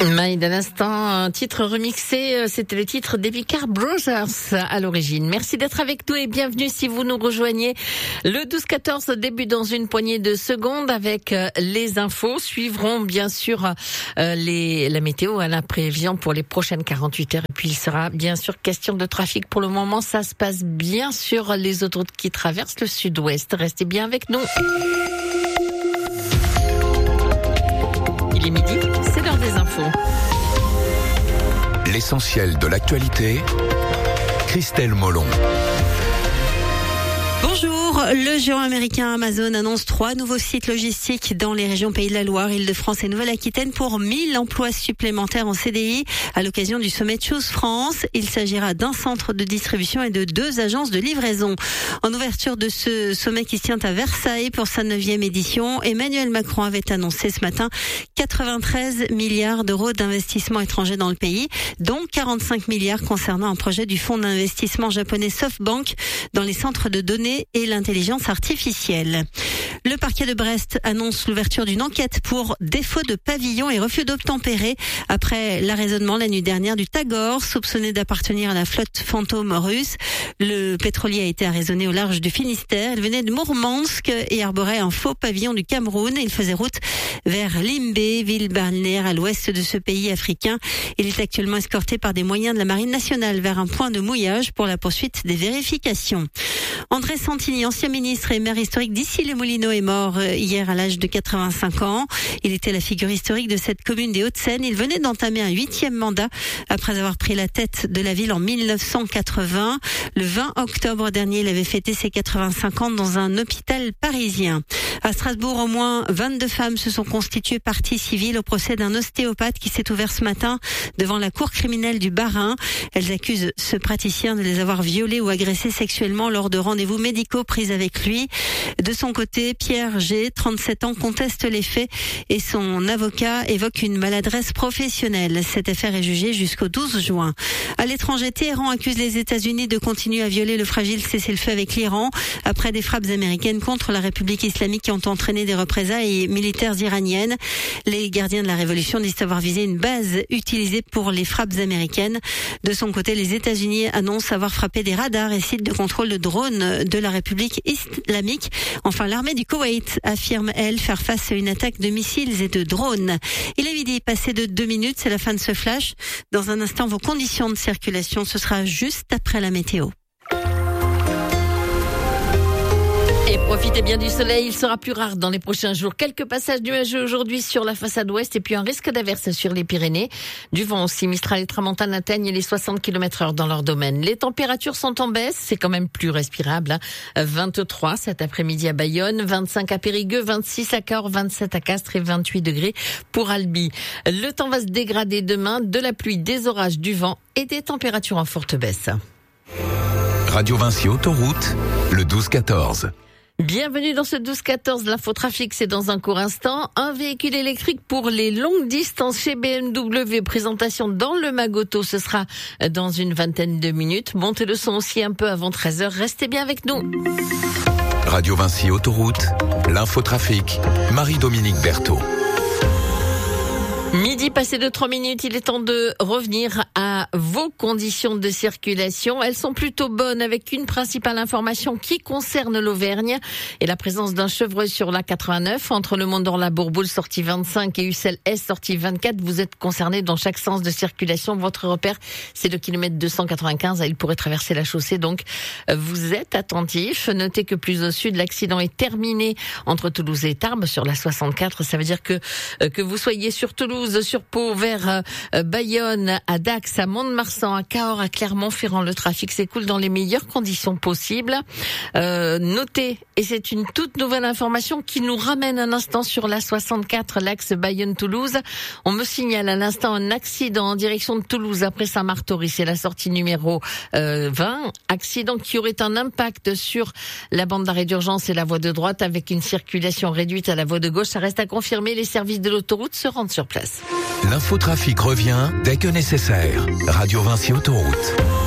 Maïd, à l'instant, un titre remixé, c'était le titre des Vicar Brothers à l'origine. Merci d'être avec nous et bienvenue si vous nous rejoignez. Le 12-14 débute dans une poignée de secondes avec les infos. Suivront bien sûr la météo à la prévision pour les prochaines 48 heures. Et puis il sera bien sûr question de trafic. Pour le moment, ça se passe bien sur les autoroutes qui traversent le sud-ouest. Restez bien avec nous. Il est midi, c'est l'heure des infos. L'essentiel de l'actualité, Christelle Molon. Bonjour, le géant américain Amazon annonce 3 nouveaux sites logistiques dans les régions Pays de la Loire, Île-de-France et Nouvelle-Aquitaine pour 1000 emplois supplémentaires en CDI à l'occasion du sommet Choose France. Il s'agira d'un centre de distribution et de 2 agences de livraison. En ouverture de ce sommet qui se tient à Versailles pour sa 9e édition, Emmanuel Macron avait annoncé ce matin 93 milliards d'euros d'investissement étranger dans le pays, dont 45 milliards concernant un projet du fonds d'investissement japonais SoftBank dans les centres de données et l'intelligence artificielle. Le parquet de Brest annonce l'ouverture d'une enquête pour défaut de pavillon et refus d'obtempérer après l'arraisonnement la nuit dernière du Tagor, soupçonné d'appartenir à la flotte fantôme russe. Le pétrolier a été arraisonné au large du Finistère. Il venait de Mourmansk et arborait un faux pavillon du Cameroun. Il faisait route vers Limbé, ville balnéaire à l'ouest de ce pays africain. Il est actuellement escorté par des moyens de la Marine nationale vers un point de mouillage pour la poursuite des vérifications. André Santini, ancien ministre et maire historique d'Issy-les-Moulineaux, est mort hier à l'âge de 85 ans. Il était la figure historique de cette commune des Hauts-de-Seine. Il venait d'entamer un 8e mandat après avoir pris la tête de la ville en 1980. Le 20 octobre dernier, il avait fêté ses 85 ans dans un hôpital parisien. À Strasbourg, au moins 22 femmes se sont constituées partie civile au procès d'un ostéopathe qui s'est ouvert ce matin devant la cour criminelle du Bas-Rhin. Elles accusent ce praticien de les avoir violées ou agressées sexuellement lors de rendez-vous médicaux pris avec lui. De son côté, Pierre G, 37 ans, conteste les faits et son avocat évoque une maladresse professionnelle. Cette affaire est jugée jusqu'au 12 juin. À l'étranger, Téhéran accuse les États-Unis de continuer à violer le fragile cessez-le-feu avec l'Iran après des frappes américaines contre la République islamique qui ont entraîné des représailles militaires iraniennes. Les gardiens de la révolution disent avoir visé une base utilisée pour les frappes américaines. De son côté, les États-Unis annoncent avoir frappé des radars et sites de contrôle de drones de la République islamique. Enfin, l'armée du Koweït affirme, elle, faire face à une attaque de missiles et de drones. Il est midi, passé de 2 minutes, c'est la fin de ce flash. Dans un instant, vos conditions de circulation, ce sera juste après la météo. Et profitez bien du soleil, il sera plus rare dans les prochains jours. Quelques passages nuageux aujourd'hui sur la façade ouest et puis un risque d'averse sur les Pyrénées. Du vent aussi, Mistral et Tramontane atteignent les 60 km/h dans leur domaine. Les températures sont en baisse, c'est quand même plus respirable. 23 cet après-midi à Bayonne, 25 à Périgueux, 26 à Cahors, 27 à Castres et 28 degrés pour Albi. Le temps va se dégrader demain, de la pluie, des orages, du vent et des températures en forte baisse. Radio Vinci Autoroute, le 12-14. Bienvenue dans ce 12-14, l'infotrafic, c'est dans un court instant. Un véhicule électrique pour les longues distances chez BMW, présentation dans le Magoto, ce sera dans une vingtaine de minutes. Montez le son aussi un peu avant 13h, restez bien avec nous. Radio Vinci Autoroute, l'infotrafic, Marie-Dominique Berthaud. Midi passé de 3 minutes, il est temps de revenir à vos conditions de circulation. Elles sont plutôt bonnes avec une principale information qui concerne l'Auvergne et la présence d'un chevreuil sur la 89 entre le Mont-d'Or-la-Bourboule sortie 25 et Ussel Est sortie 24. Vous êtes concerné dans chaque sens de circulation. Votre repère, c'est le kilomètre 295. Il pourrait traverser la chaussée, donc vous êtes attentifs. Notez que plus au sud, l'accident est terminé entre Toulouse et Tarbes sur la 64. Ça veut dire que vous soyez sur Toulouse, sur Pau, vers Bayonne, à Dax, à Mont-de-Marsan, à Cahors, à Clermont-Ferrand. Le trafic s'écoule dans les meilleures conditions possibles. Notez, et c'est une toute nouvelle information qui nous ramène un instant sur la 64, l'axe Bayonne-Toulouse. On me signale à l'instant un accident en direction de Toulouse après Saint-Martory. C'est la sortie numéro 20. Accident qui aurait un impact sur la bande d'arrêt d'urgence et la voie de droite avec une circulation réduite à la voie de gauche. Ça reste à confirmer. Les services de l'autoroute se rendent sur place. L'infotrafic revient dès que nécessaire. Radio Vinci Autoroute.